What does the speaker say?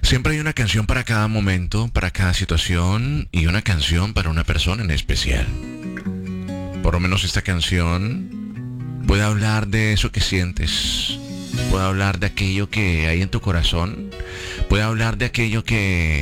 Siempre hay una canción para cada momento, para cada situación y una canción para una persona en especial. Por lo menos esta canción puede hablar de eso que sientes, puede hablar de aquello que hay en tu corazón, puede hablar de aquello